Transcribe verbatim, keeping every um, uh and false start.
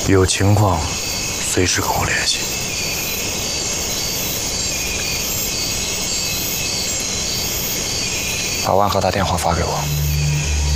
有情况随时跟我联系。 把万和他电话发给我。